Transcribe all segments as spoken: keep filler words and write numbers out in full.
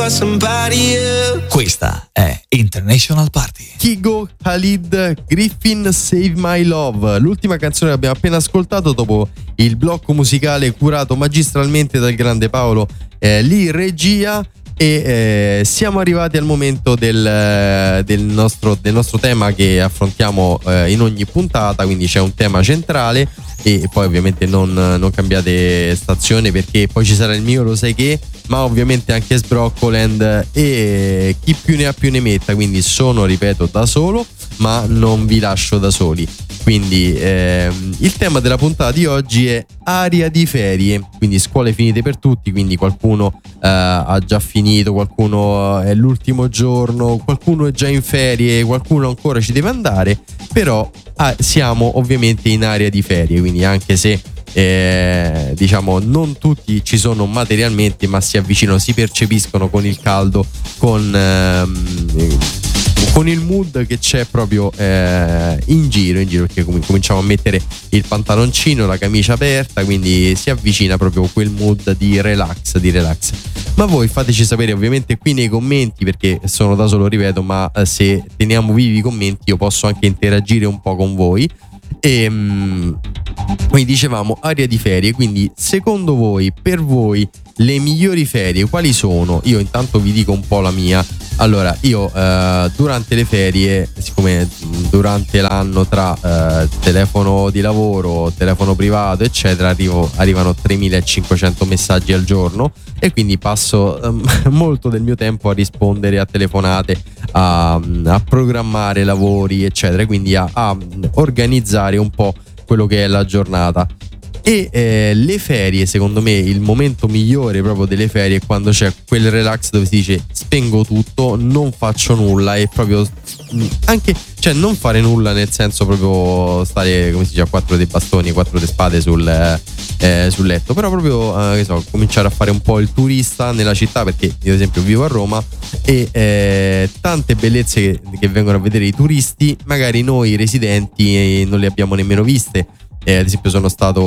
about somebody else. Questa è International Party. Kygo, Khalid, Griffin, Save My Love, l'ultima canzone che abbiamo appena ascoltato dopo il blocco musicale curato magistralmente dal grande Paolo eh, lì regia. E eh, siamo arrivati al momento del, del, nostro, del nostro tema che affrontiamo eh, in ogni puntata, quindi c'è un tema centrale e poi ovviamente non, non cambiate stazione perché poi ci sarà il mio lo sai che, ma ovviamente anche Sbroccoland e chi più ne ha più ne metta, quindi sono, ripeto, da solo ma non vi lascio da soli. Quindi ehm, il tema della puntata di oggi è aria di ferie, quindi scuole finite per tutti, quindi qualcuno eh, ha già finito, qualcuno è l'ultimo giorno, qualcuno è già in ferie, qualcuno ancora ci deve andare, però ah, siamo ovviamente in area di ferie, quindi anche se eh, diciamo non tutti ci sono materialmente, ma si avvicinano, si percepiscono con il caldo, con... Ehm, con il mood che c'è proprio eh, in giro, in giro perché com- cominciamo a mettere il pantaloncino, la camicia aperta, quindi si avvicina proprio quel mood di relax, di relax. Ma voi fateci sapere ovviamente qui nei commenti, perché sono da solo, ripeto, ma eh, se teniamo vivi i commenti io posso anche interagire un po' con voi. E mh, quindi dicevamo aria di ferie, quindi secondo voi, per voi le migliori ferie quali sono? Io intanto vi dico un po' la mia. Allora, io eh, durante le ferie, siccome durante l'anno tra eh, telefono di lavoro, telefono privato, eccetera, arrivo, arrivano tremilacinquecento messaggi al giorno e quindi passo eh, molto del mio tempo a rispondere a telefonate, a, a programmare lavori, eccetera, quindi a, a organizzare un po' quello che è la giornata. E eh, le ferie, secondo me il momento migliore proprio delle ferie è quando c'è quel relax dove si dice spengo tutto, non faccio nulla, e proprio anche, cioè non fare nulla nel senso proprio stare, come si dice, a quattro dei bastoni, quattro dei spade sul, eh, sul letto, però proprio eh, che so, cominciare a fare un po' il turista nella città, perché io ad esempio vivo a Roma e eh, tante bellezze che, che vengono a vedere i turisti magari noi residenti eh, non le abbiamo nemmeno viste. Eh, ad esempio sono stato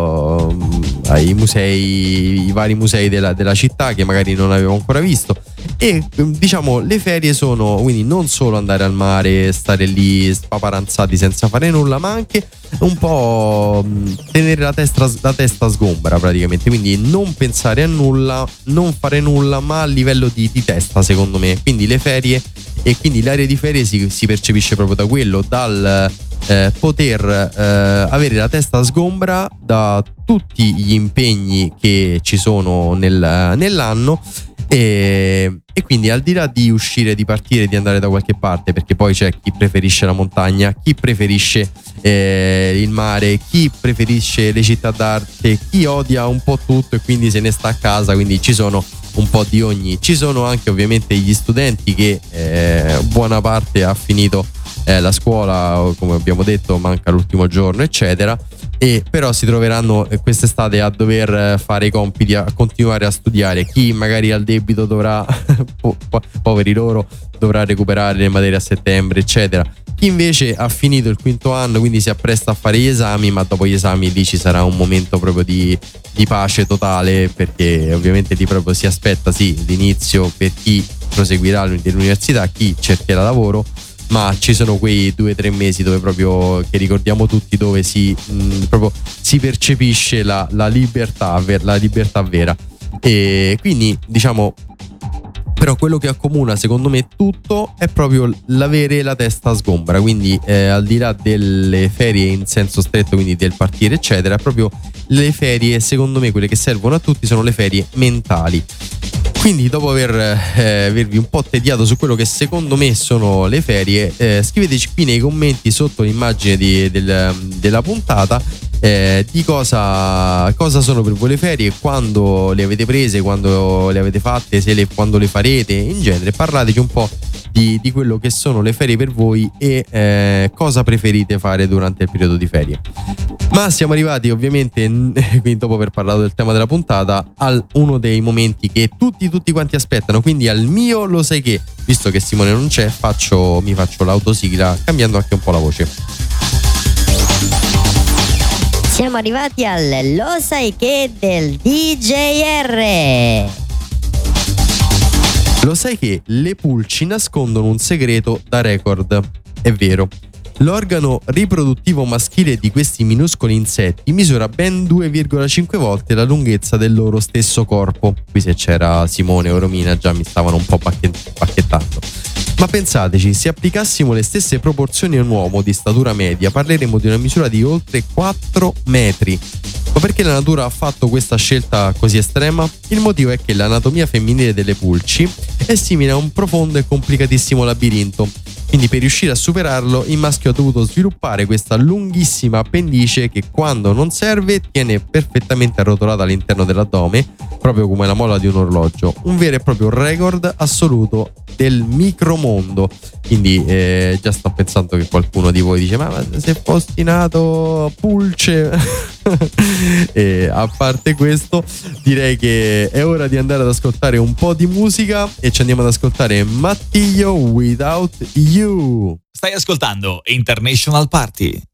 um, ai musei, i vari musei della, della città che magari non avevo ancora visto, e diciamo le ferie sono quindi non solo andare al mare, stare lì spaparanzati senza fare nulla, ma anche un po' um, tenere la testa, la testa sgombra praticamente, quindi non pensare a nulla, non fare nulla, ma a livello di, di testa, secondo me. Quindi le ferie, e quindi l'area di ferie si, si percepisce proprio da quello, dal Eh, poter eh, avere la testa sgombra da tutti gli impegni che ci sono nel, nell'anno, e, e quindi al di là di uscire, di partire, di andare da qualche parte, perché poi c'è chi preferisce la montagna, chi preferisce eh, il mare, chi preferisce le città d'arte, chi odia un po' tutto e quindi se ne sta a casa, quindi ci sono un po' di ogni. Ci sono anche ovviamente gli studenti che eh, buona parte ha finito eh, la scuola, come abbiamo detto, manca l'ultimo giorno, eccetera, e però si troveranno quest'estate a dover fare i compiti, a continuare a studiare. Chi magari al debito dovrà po- po- poveri loro, dovrà recuperare le materie a settembre, eccetera. Chi invece ha finito il quinto anno, quindi si appresta a fare gli esami, ma dopo gli esami lì ci sarà un momento proprio di, di pace totale, perché ovviamente lì proprio si aspetta sì l'inizio per chi proseguirà l'università, chi cercherà lavoro, ma ci sono quei due o tre mesi dove proprio, che ricordiamo tutti, dove si mh, proprio si percepisce la, la libertà, la libertà vera. E quindi diciamo, però quello che accomuna secondo me tutto è proprio l'avere la testa sgombra, quindi eh, al di là delle ferie in senso stretto, quindi del partire eccetera, proprio le ferie secondo me quelle che servono a tutti sono le ferie mentali. Quindi dopo aver, eh, avervi un po' tediato su quello che secondo me sono le ferie, eh, scriveteci qui nei commenti sotto l'immagine di, del, della puntata eh, di cosa, cosa sono per voi le ferie, quando le avete prese, quando le avete fatte, se le, quando le farete, in genere parlateci un po' di, di quello che sono le ferie per voi e eh, cosa preferite fare durante il periodo di ferie. Ma siamo arrivati ovviamente, quindi dopo aver parlato del tema della puntata, al uno dei momenti che tutti tutti quanti aspettano, quindi al mio lo sai che, visto che Simone non c'è, faccio, mi faccio l'autosigla cambiando anche un po' la voce. Siamo arrivati al lo sai che del D J R. Lo sai che le pulci nascondono un segreto da record? È vero. L'organo riproduttivo maschile di questi minuscoli insetti misura ben due virgola cinque volte la lunghezza del loro stesso corpo. Qui se c'era Simone o Romina già mi stavano un po' bacchettando. Ma pensateci, se applicassimo le stesse proporzioni a un uomo di statura media, parleremo di una misura di oltre quattro metri. Ma perché la natura ha fatto questa scelta così estrema? Il motivo è che l'anatomia femminile delle pulci è simile a un profondo e complicatissimo labirinto. Quindi per riuscire a superarlo il maschio ha dovuto sviluppare questa lunghissima appendice che quando non serve tiene perfettamente arrotolata all'interno dell'addome, proprio come la molla di un orologio. Un vero e proprio record assoluto del micromondo. Quindi eh, già sto pensando che qualcuno di voi dice ma se fossi nato pulce. E a parte questo direi che è ora di andare ad ascoltare un po' di musica e ci andiamo ad ascoltare Mattiio Without You. Stai ascoltando International Party.